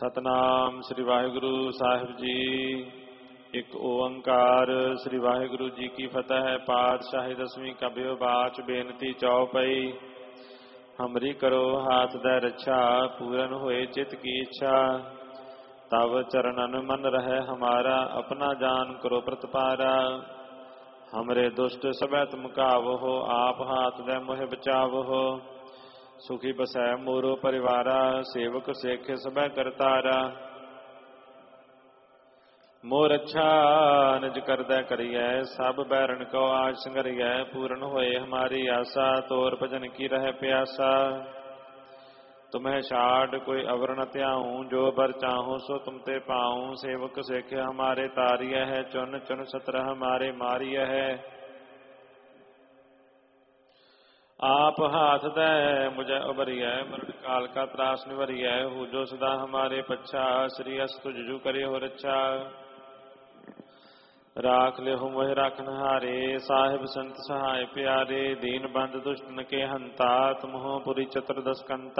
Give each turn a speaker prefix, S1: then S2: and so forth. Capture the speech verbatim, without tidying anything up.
S1: ਸਤਨਾਮ ਸ੍ਰੀ ਵਾਹਿਗੁਰੂ ਸਾਹਿਬ ਜੀ। ਇੱਕ ਓੰਕਾਰ। ਸ੍ਰੀ ਵਾਹਿਗੁਰੂ ਜੀ ਕੀ ਫਤਿਹ। ਪਾਤਸ਼ਾਹੀ ਦਸਵੀਂ ਕਬਿਓ ਬਾਚ ਬੇਨਤੀ ਚੌਪਈ। ਹਮਰੀ ਕਰੋ ਹਾਥ ਦੈ ਰੱਛਾ, ਪੂਰਨ ਹੋਏ ਚਿਤ ਕੀ ਇੱਛਾ। ਤਵ ਚਰਨਨ ਮਨ ਰਹਿ ਹਮਾਰਾ, ਆਪਣਾ ਜਾਨ ਕਰੋ ਪ੍ਰਤਪਾਰਾ। ਹਮਰੇ ਦੁਸ਼ਟ ਸਭੈ ਤੁਮ ਕਾਵਹੁ, ਆਪ ਹਾਥ ਦੈ ਮੋਹਿ ਬਚਾਵਹੁ। ਸੁਖੀ ਬਸੈ ਮੋਰੋ ਪਰਿਵਾਰਾ, ਸੇਵਕ ਸਿੱਖ ਸਭੈ ਕਰਤਾਰਾ। ਮੋਰ ਅੱਛਾ ਨਿਜ ਕਰਦੈ ਕਰੀਐ, ਸਭ ਬੈਰਨ ਕੋ ਆਜ ਸੰਗਰੀਐ। ਪੂਰਨ ਹੋਏ ਹਮਾਰੀ ਆਸਾ, ਤੋਰ ਭਜਨ ਕੀ ਰਹਿ ਪਿਆਸਾ। ਤੁਮਹਿ ਛਾੜ ਕੋਈ ਅਵਰ ਨ ਧਿਆਊ, ਜੋ ਬਰ ਚਾਹੂੰ ਸੋ ਤੁਮ ਤੇ ਪਾਊ। ਸੇਵਕ ਸਿੱਖ ਹਮਾਰੇ ਤਾਰੀਐ ਹੈ, ਚੁਨ ਚੁਨ ਸਤਰ ਹਮਾਰੇ ਮਾਰੀਐ ਹੈ। आप हाथ दे मुझे उबरिय, मरण काल का त्रास निवरिय। हु जो सदा हमारे पच्छा, श्री अस तुझ जू करे हो रच्छा। राख ले हो मोहि राखन हारे, साहिब संत सहाय प्यारे। दीन बंद दुष्टन के हंता, तुम हो पुरी चतुर्दश कंता।